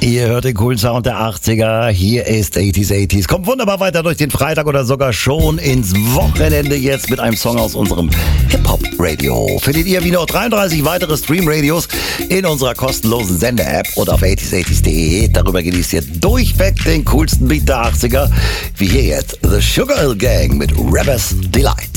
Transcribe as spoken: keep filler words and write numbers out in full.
Ihr hört den coolen Sound der achtziger. Hier ist achtziger achtziger. Kommt wunderbar weiter durch den Freitag oder sogar schon ins Wochenende jetzt mit einem Song aus unserem Hip-Hop-Radio. Findet ihr wie noch dreiunddreißig weitere Stream-Radios in unserer kostenlosen Sender-App oder auf achtziger achtziger punkt de. Darüber genießt ihr durchweg den coolsten Beat der achtziger. Wie hier jetzt The Sugar Hill Gang mit Rebels Delight.